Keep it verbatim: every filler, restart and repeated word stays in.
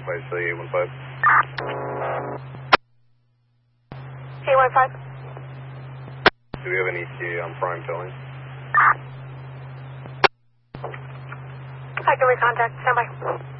by C eight one five. eight one five. Do we have an E T A on prime filling? I can recontact. Stand by.